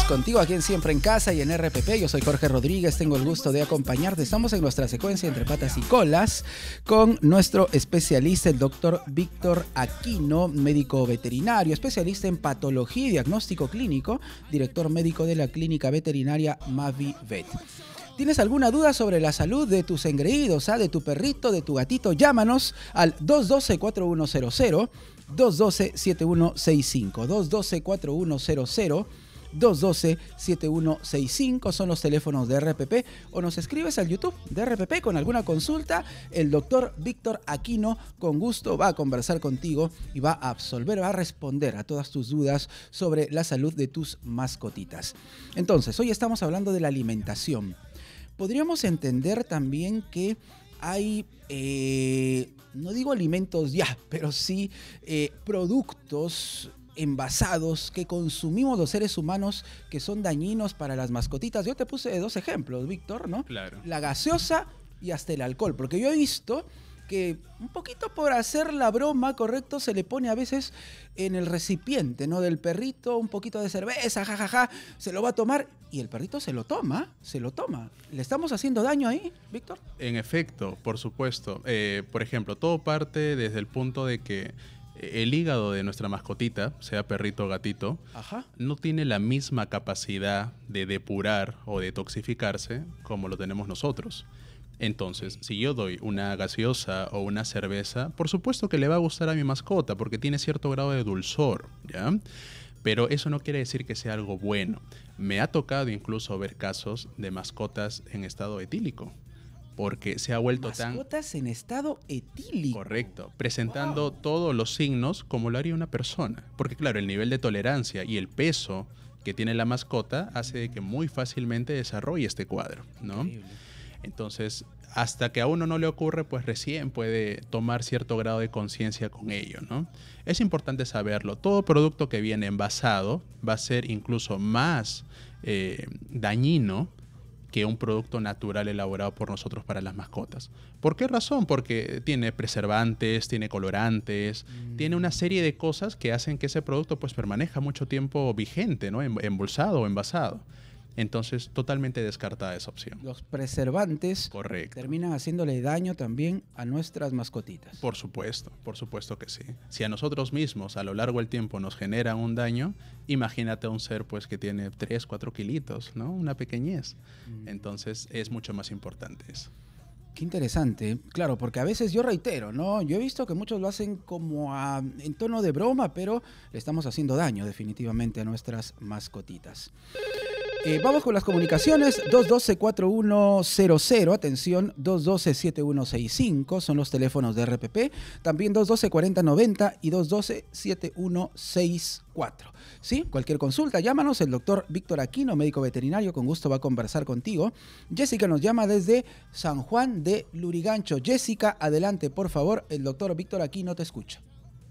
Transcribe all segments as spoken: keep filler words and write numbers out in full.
contigo aquí en Siempre en Casa y en R P P. Yo soy Jorge Rodríguez, tengo el gusto de acompañarte. Estamos en nuestra secuencia Entre Patas y Colas con nuestro especialista, el doctor Víctor Aquino, médico veterinario, especialista en patología y diagnóstico clínico, director médico de la clínica veterinaria MaviVet. ¿Tienes alguna duda sobre la salud de tus engreídos, ¿ah? de tu perrito, de tu gatito? Llámanos al dos uno dos, cuatro uno cero cero, dos uno dos, siete uno seis cinco, dos uno dos, cuatro uno cero cero, dos uno dos, siete uno seis cinco, son los teléfonos de R P P, o nos escribes al YouTube de R P P con alguna consulta. El doctor Víctor Aquino con gusto va a conversar contigo y va a absolver, va a responder a todas tus dudas sobre la salud de tus mascotitas. Entonces, hoy estamos hablando de la alimentación. Podríamos entender también que hay, eh, no digo alimentos ya, pero sí eh, productos envasados que consumimos los seres humanos que son dañinos para las mascotitas. Yo te puse dos ejemplos, Víctor, ¿no? Claro. La gaseosa y hasta el alcohol, porque yo he visto que un poquito por hacer la broma, correcto, se le pone a veces en el recipiente, ¿no? Del perrito un poquito de cerveza, jajaja, ja, ja, se lo va a tomar y el perrito se lo toma, se lo toma. ¿Le estamos haciendo daño ahí, Víctor? En efecto, por supuesto. Eh, por ejemplo, todo parte desde el punto de que el hígado de nuestra mascotita, sea perrito o gatito, Ajá. no tiene la misma capacidad de depurar o detoxificarse como lo tenemos nosotros. Entonces, si yo doy una gaseosa o una cerveza, por supuesto que le va a gustar a mi mascota porque tiene cierto grado de dulzor, ¿ya? Pero eso no quiere decir que sea algo bueno. Me ha tocado incluso ver casos de mascotas en estado etílico, porque se ha vuelto tan... Mascotas en estado etílico. Correcto, presentando Wow. todos los signos como lo haría una persona. Porque claro, el nivel de tolerancia y el peso que tiene la mascota hace que muy fácilmente desarrolle este cuadro, ¿no? Increíble. Entonces, hasta que a uno no le ocurre, pues recién puede tomar cierto grado de conciencia con ello, ¿no? Es importante saberlo. Todo producto que viene envasado va a ser incluso más eh, dañino que un producto natural elaborado por nosotros para las mascotas. ¿Por qué razón? Porque tiene preservantes, tiene colorantes, mm. tiene una serie de cosas que hacen que ese producto pues permanezca mucho tiempo vigente, ¿no? Embolsado o envasado. Entonces, totalmente descartada esa opción. Los preservantes Correcto. terminan haciéndole daño también a nuestras mascotitas. Por supuesto, por supuesto que sí. Si a nosotros mismos a lo largo del tiempo nos generan un daño, imagínate a un ser pues que tiene tres, cuatro kilitos, ¿no? Una pequeñez. Mm. Entonces, es mucho más importante eso. Qué interesante. Claro, porque a veces yo reitero, ¿no? Yo he visto que muchos lo hacen como a, en tono de broma, pero le estamos haciendo daño definitivamente a nuestras mascotitas. Eh, vamos con las comunicaciones. dos uno dos, cuatro uno cero cero, atención, dos uno dos, siete uno seis cinco son los teléfonos de R P P, también dos uno dos, cuatro cero nueve cero y dos uno dos, siete uno seis cuatro. ¿Sí? Cualquier consulta, llámanos. El doctor Víctor Aquino, médico veterinario, con gusto va a conversar contigo. Jessica nos llama desde San Juan de Lurigancho. Jessica, adelante, por favor. El doctor Víctor Aquino te escucha.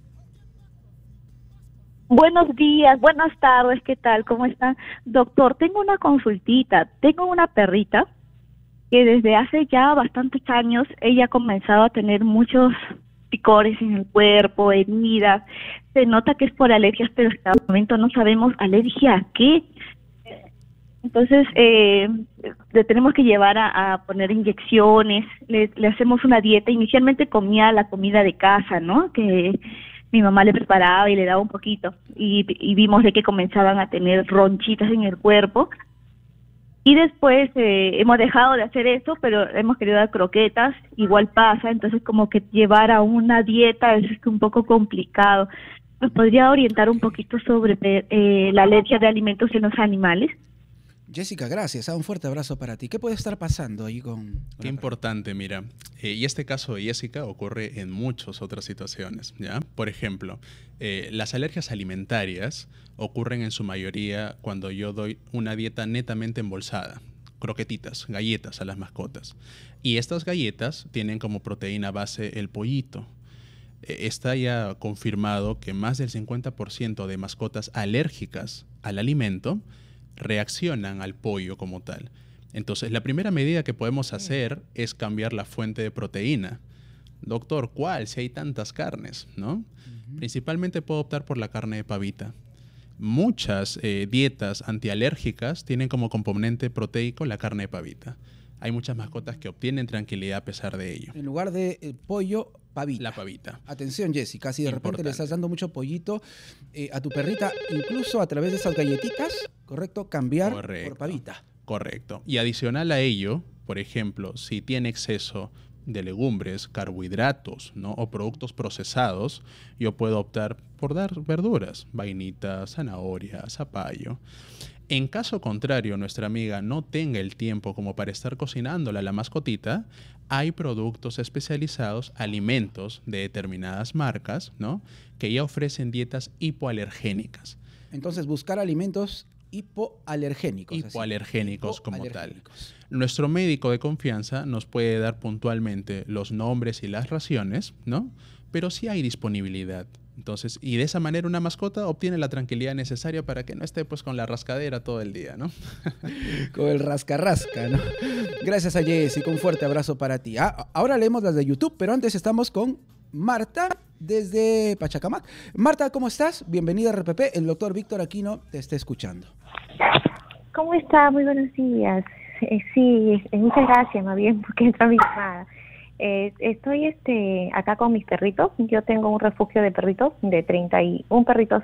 Buenos días, buenas tardes, ¿qué tal? ¿Cómo están? Doctor, tengo una consultita. Tengo una perrita que desde hace ya bastantes años ella ha comenzado a tener muchos picores en el cuerpo, heridas. Se nota que es por alergias, pero hasta el momento no sabemos alergia a qué. Entonces, eh, le tenemos que llevar a, a poner inyecciones, le, le hacemos una dieta. Inicialmente comía la comida de casa, ¿no? Que mi mamá le preparaba y le daba un poquito, y, y vimos de que comenzaban a tener ronchitas en el cuerpo, y después eh, hemos dejado de hacer eso, pero hemos querido dar croquetas, igual pasa. Entonces como que llevar a una dieta es un poco complicado. ¿Nos podría orientar un poquito sobre eh, la alergia de alimentos en los animales? Jessica, gracias. Un fuerte abrazo para ti. ¿Qué puede estar pasando ahí con...? Qué importante, mira. Eh, y este caso de Jessica ocurre en muchas otras situaciones, ¿ya? Por ejemplo, eh, las alergias alimentarias ocurren en su mayoría cuando yo doy una dieta netamente embolsada. Croquetitas, galletas a las mascotas. Y estas galletas tienen como proteína base el pollito. Eh, está ya confirmado que más del cincuenta por ciento de mascotas alérgicas al alimento reaccionan al pollo como tal. Entonces, la primera medida que podemos hacer es cambiar la fuente de proteína. Doctor, ¿cuál? Si hay tantas carnes, ¿no? Uh-huh. Principalmente puedo optar por la carne de pavita. muchas eh, dietas antialérgicas tienen como componente proteico la carne de pavita. Hay muchas mascotas que obtienen tranquilidad a pesar de ello. En lugar de eh, pollo, pavita. La pavita. Atención, Jessica, si de Importante. repente le estás dando mucho pollito eh, a tu perrita, incluso a través de esas galletitas, ¿correcto? Cambiar Correcto. por pavita. Correcto. Y adicional a ello, por ejemplo, si tiene exceso de legumbres, carbohidratos, ¿no? o productos procesados, yo puedo optar por dar verduras, vainita, zanahoria, zapallo. En caso contrario, nuestra amiga no tenga el tiempo como para estar cocinándola a la mascotita, hay productos especializados, alimentos de determinadas marcas, ¿no? que ya ofrecen dietas hipoalergénicas. Entonces, buscar alimentos hipoalergénicos. así. Hipoalergénicos como tal. Hipoalergénicos. Nuestro médico de confianza nos puede dar puntualmente los nombres y las raciones, ¿no? Pero sí hay disponibilidad. Entonces, y de esa manera una mascota obtiene la tranquilidad necesaria para que no esté pues con la rascadera todo el día, ¿no? Con el rasca-rasca, ¿no? Gracias a Jessica, un fuerte abrazo para ti. Ah, ahora leemos las de YouTube, pero antes estamos con Marta desde Pachacamac. Marta, ¿cómo estás? Bienvenida a R P P. El doctor Víctor Aquino te está escuchando. ¿Cómo está? Muy buenos días. Eh, sí, eh, muchas gracias, más bien, porque entra mi llamada. Eh, estoy este acá con mis perritos. Yo tengo un refugio de perritos, de treinta y uno perritos.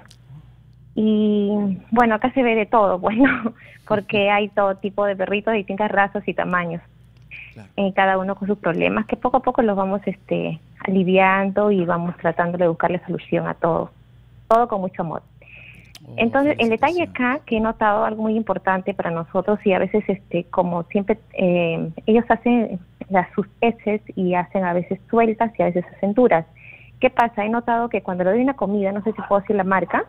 Y bueno, acá se ve de todo, bueno, porque hay todo tipo de perritos de distintas razas y tamaños. Claro. Eh, cada uno con sus problemas, que poco a poco los vamos este aliviando y vamos tratando de buscarle solución a todo. Todo con mucho amor. Oh, Entonces, el detalle acá que he notado algo muy importante para nosotros, y a veces, este como siempre, eh, ellos hacen las sus heces y hacen a veces sueltas y a veces hacen duras. ¿Qué pasa? He notado que cuando le doy una comida, no sé si puedo decir la marca,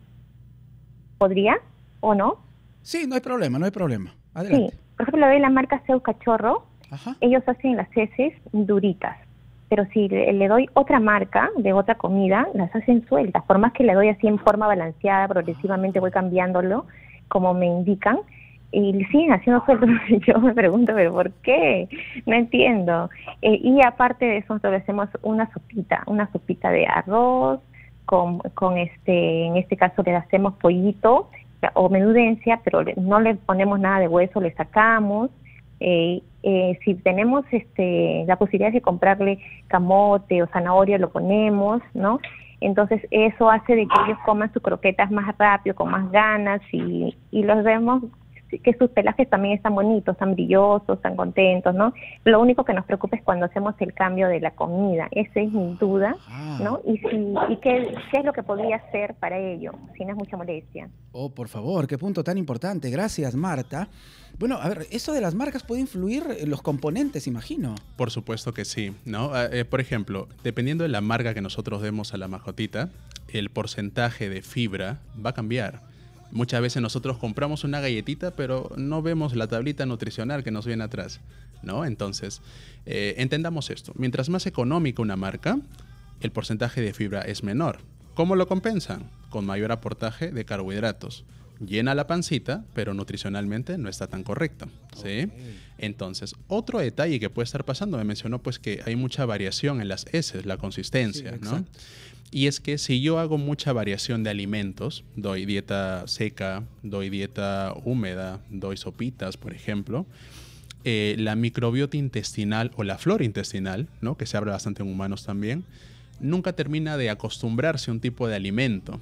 ¿podría o no? Sí, no hay problema, no hay problema. Adelante. Sí, por ejemplo, le doy la marca Seu Cachorro, Ajá. Ellos hacen las heces duritas. Pero si le, le doy otra marca de otra comida, las hacen sueltas. Por más que le doy así en forma balanceada, progresivamente voy cambiándolo, como me indican, y le siguen haciendo sueltas. Yo me pregunto, ¿pero por qué? No entiendo. Eh, y aparte de eso, nosotros hacemos una sopita, una sopita de arroz, con, con este, en este caso le hacemos pollito o menudencia, pero le, no le ponemos nada de hueso, le sacamos. Eh, eh, si tenemos este la posibilidad de comprarle camote o zanahoria, lo ponemos, ¿no? Entonces eso hace de que ellos coman sus croquetas más rápido, con más ganas, y, y los vemos que sus pelajes también están bonitos, están brillosos, están contentos, ¿no? Lo único que nos preocupa es cuando hacemos el cambio de la comida. Esa es mi duda, ¿no? Y, si, y qué, qué es lo que podría hacer para ello, si no es mucha molestia. Oh, por favor, qué punto tan importante. Gracias, Marta. Bueno, a ver, eso de las marcas puede influir en los componentes, imagino. Por supuesto que sí, ¿no? Eh, por ejemplo, dependiendo de la marca que nosotros demos a la mascotita, el porcentaje de fibra va a cambiar. Muchas veces nosotros compramos una galletita, pero no vemos la tablita nutricional que nos viene atrás, ¿no? Entonces, eh, entendamos esto. Mientras más económica una marca, el porcentaje de fibra es menor. ¿Cómo lo compensan? Con mayor aportaje de carbohidratos. Llena la pancita, pero nutricionalmente no está tan correcta, ¿sí? Okay. Entonces, otro detalle que puede estar pasando, me mencionó pues que hay mucha variación en las heces, la consistencia, sí, ¿no? Y es que si yo hago mucha variación de alimentos, doy dieta seca, doy dieta húmeda, doy sopitas, por ejemplo, eh, la microbiota intestinal o la flora intestinal, ¿no? Que se habla bastante en humanos también, nunca termina de acostumbrarse a un tipo de alimento.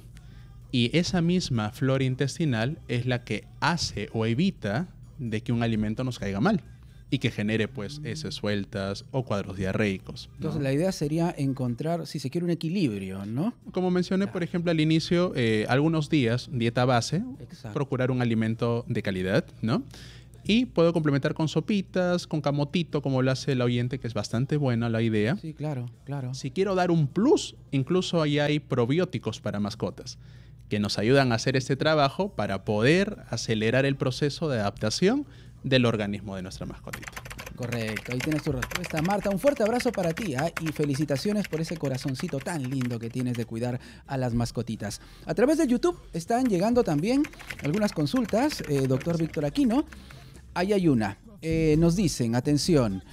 Y esa misma flora intestinal es la que hace o evita de que un alimento nos caiga mal y que genere pues heces sueltas o cuadros diarreicos, ¿no? Entonces la idea sería encontrar, si se quiere, un equilibrio, ¿no? Como mencioné, claro. Por ejemplo, al inicio, eh, algunos días, dieta base, exacto. Procurar un alimento de calidad, ¿no? Y puedo complementar con sopitas, con camotito, como lo hace el oyente, que es bastante buena la idea. Sí, claro, claro. Si quiero dar un plus, incluso ahí hay probióticos para mascotas, que nos ayudan a hacer este trabajo para poder acelerar el proceso de adaptación del organismo de nuestra mascotita. Correcto, ahí tienes tu respuesta, Marta. Un fuerte abrazo para ti, ¿eh? Y felicitaciones por ese corazoncito tan lindo que tienes de cuidar a las mascotitas. A través de YouTube están llegando también algunas consultas, eh, doctor Víctor Aquino. Ahí hay una. Eh, nos dicen, atención,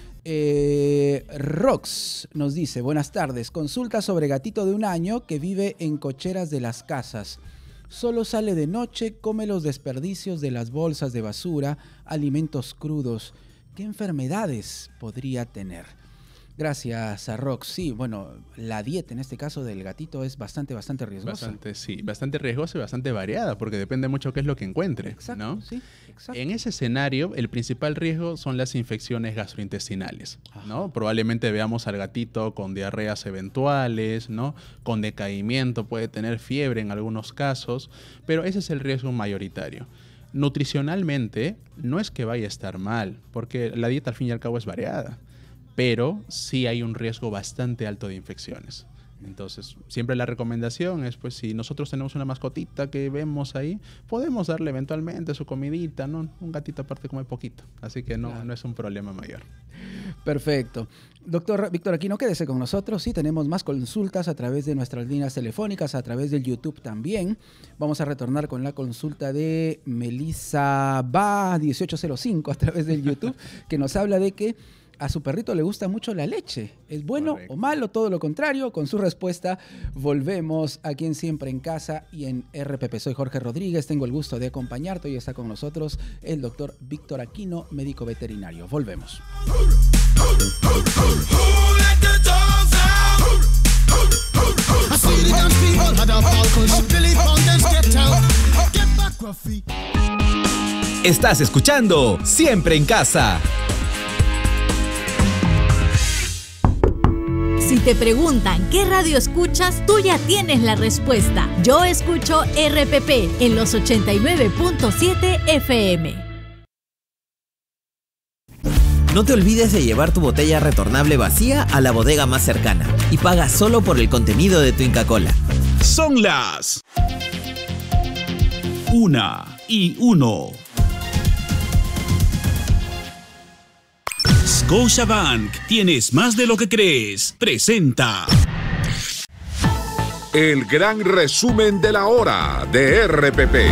eh, Rox nos dice, buenas tardes, consulta sobre gatito de un año que vive en cocheras de las casas. Solo sale de noche, come los desperdicios de las bolsas de basura, alimentos crudos. ¿Qué enfermedades podría tener? Gracias a Rox. Sí, bueno, la dieta en este caso del gatito es bastante, bastante riesgosa. Bastante, sí, bastante riesgosa y bastante variada, porque depende mucho qué es lo que encuentre. Exacto, ¿no? sí, exacto. En ese escenario, el principal riesgo son las infecciones gastrointestinales, ¿no? Probablemente veamos al gatito con diarreas eventuales, ¿no? Con decaimiento, puede tener fiebre en algunos casos, pero ese es el riesgo mayoritario. Nutricionalmente, no es que vaya a estar mal, porque la dieta al fin y al cabo es variada, pero sí hay un riesgo bastante alto de infecciones. Entonces, siempre la recomendación es, pues, si nosotros tenemos una mascotita que vemos ahí, podemos darle eventualmente su comidita, ¿no? Un gatito aparte come poquito, así que no, claro. no es un problema mayor. Perfecto. Doctor Víctor Aquino, quédese con nosotros. Sí, tenemos más consultas a través de nuestras líneas telefónicas, a través del YouTube también. Vamos a retornar con la consulta de Melissa Ba dieciocho cero cinco a través del YouTube, que nos habla de que a su perrito le gusta mucho la leche. ¿Es bueno Correcto. o malo? Todo lo contrario. Con su respuesta volvemos aquí en Siempre en Casa y en R P P. Soy Jorge Rodríguez, tengo el gusto de acompañarte. Hoy está con nosotros el doctor Víctor Aquino, médico veterinario. Volvemos. Estás escuchando Siempre en Casa. Si te preguntan qué radio escuchas, tú ya tienes la respuesta. Yo escucho R P P en los ochenta y nueve punto siete F M. No te olvides de llevar tu botella retornable vacía a la bodega más cercana y paga solo por el contenido de tu Inca Kola. Son las una y uno. Scotiabank, tienes más de lo que crees. Presenta el gran resumen de la hora de R P P.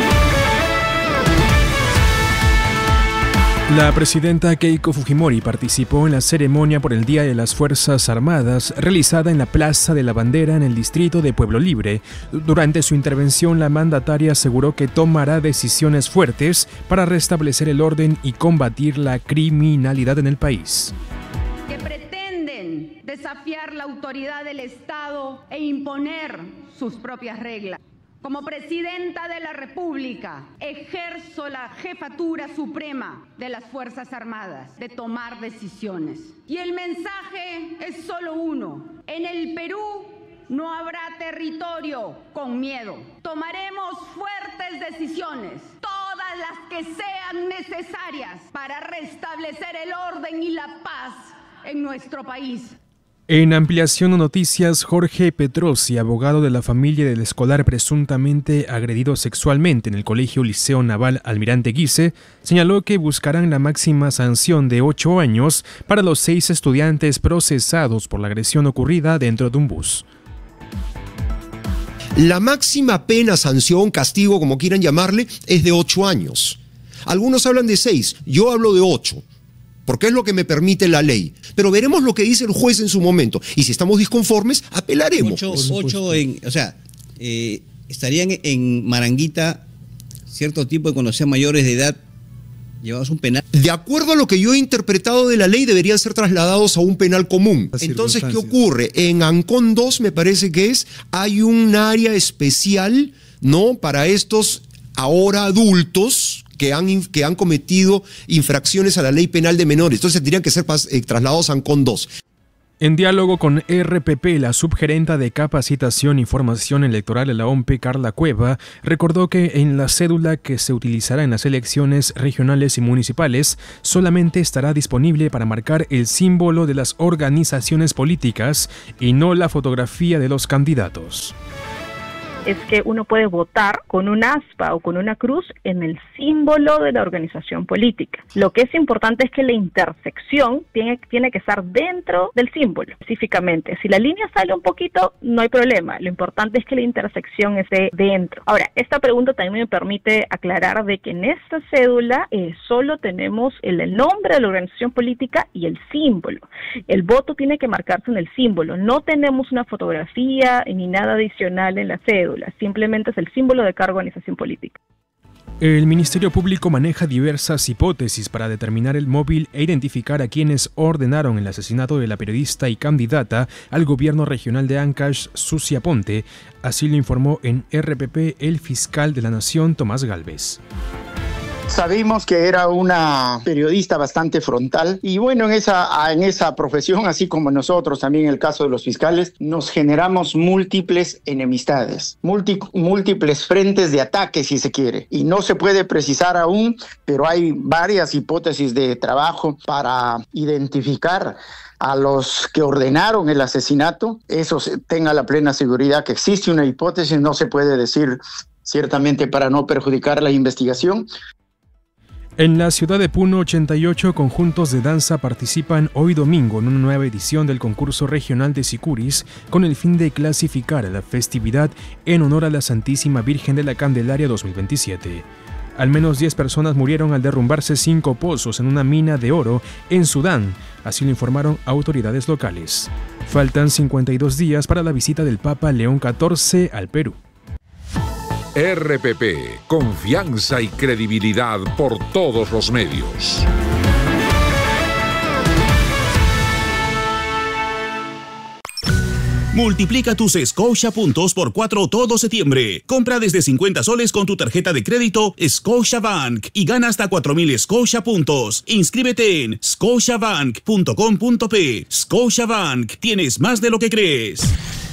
La presidenta Keiko Fujimori participó en la ceremonia por el Día de las Fuerzas Armadas realizada en la Plaza de la Bandera en el distrito de Pueblo Libre. Durante su intervención, la mandataria aseguró que tomará decisiones fuertes para restablecer el orden y combatir la criminalidad en el país. Que pretenden desafiar la autoridad del Estado e imponer sus propias reglas. Como presidenta de la República, ejerzo la jefatura suprema de las Fuerzas Armadas, de tomar decisiones. Y el mensaje es solo uno. En el Perú no habrá territorio con miedo. Tomaremos fuertes decisiones, todas las que sean necesarias para restablecer el orden y la paz en nuestro país. En ampliación de noticias, Jorge Petrosi, abogado de la familia del escolar presuntamente agredido sexualmente en el Colegio Liceo Naval Almirante Guise, señaló que buscarán la máxima sanción de ocho años para los seis estudiantes procesados por la agresión ocurrida dentro de un bus. La máxima pena, sanción, castigo, como quieran llamarle, es de ocho años. Algunos hablan de seis, yo hablo de ocho. Porque es lo que me permite la ley. Pero veremos lo que dice el juez en su momento. Y si estamos disconformes, apelaremos. Ocho, ocho en, o sea, eh, estarían en Maranguita cierto tipo de cuando sean mayores de edad llevados a un penal. De acuerdo a lo que yo he interpretado de la ley, deberían ser trasladados a un penal común. Entonces, ¿qué ocurre? En Ancón dos, me parece que es, hay un área especial, ¿no?, para estos ahora adultos que han, que han cometido infracciones a la ley penal de menores. Entonces tendrían que ser eh, trasladados a Ancón dos. En diálogo con R P P, la subgerenta de Capacitación y Formación Electoral de la O M P E, Carla Cueva, recordó que en la cédula que se utilizará en las elecciones regionales y municipales solamente estará disponible para marcar el símbolo de las organizaciones políticas y no la fotografía de los candidatos. Es que uno puede votar con un aspa o con una cruz en el símbolo de la organización política. Lo que es importante es que la intersección tiene, tiene que estar dentro del símbolo, específicamente. Si la línea sale un poquito, no hay problema. Lo importante es que la intersección esté dentro. Ahora, esta pregunta también me permite aclarar de que en esta cédula eh, solo tenemos el, el nombre de la organización política y el símbolo. El voto tiene que marcarse en el símbolo. No tenemos una fotografía ni nada adicional en la cédula. cédula, simplemente es el símbolo de cada organización política. El Ministerio Público maneja diversas hipótesis para determinar el móvil e identificar a quienes ordenaron el asesinato de la periodista y candidata al gobierno regional de Ancash, Sucia Ponte. Así lo informó en R P P el fiscal de la Nación, Tomás Gálvez. Sabemos que era una periodista bastante frontal y bueno, en esa, en esa profesión, así como nosotros también en el caso de los fiscales, nos generamos múltiples enemistades, multi, múltiples frentes de ataque si se quiere, y no se puede precisar aún, pero hay varias hipótesis de trabajo para identificar a los que ordenaron el asesinato. Eso tenga la plena seguridad que existe una hipótesis, no se puede decir ciertamente para no perjudicar la investigación. En la ciudad de Puno, ochenta y ocho conjuntos de danza participan hoy domingo en una nueva edición del concurso regional de Sicuris con el fin de clasificar a la festividad en honor a la Santísima Virgen de la Candelaria dos mil veintisiete. Al menos diez personas murieron al derrumbarse cinco pozos en una mina de oro en Sudán, así lo informaron autoridades locales. Faltan cincuenta y dos días para la visita del Papa León catorce al Perú. R P P, confianza y credibilidad por todos los medios. Multiplica tus Scotia puntos por cuatro todo septiembre. Compra desde cincuenta soles con tu tarjeta de crédito Scotiabank y gana hasta cuatro mil Scotia puntos. Inscríbete en scotiabank punto com punto pe. Scotiabank, tienes más de lo que crees.